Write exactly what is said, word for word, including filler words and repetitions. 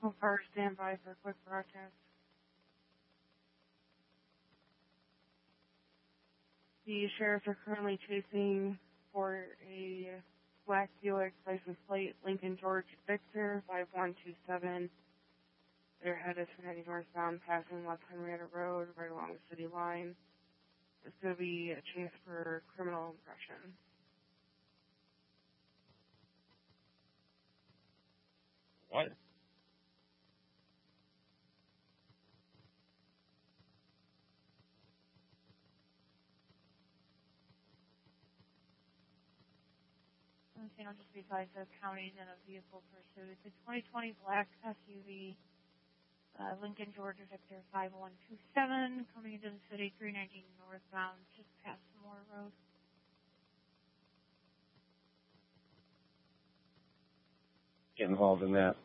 So far, stand by for a quick broadcast. The sheriffs are currently chasing for a black Buick license plate Lincoln George Victor five one two seven. Their head is heading northbound, passing West Henrietta Road, right along the city line. It's going to be a chase for criminal impression. What? San Jose Street Lights of counties in a vehicle pursuit. It's a twenty twenty black S U V, uh, Lincoln George Victor five one two seven, coming into the city, three nineteen northbound, just past Moore Road. Get involved in that.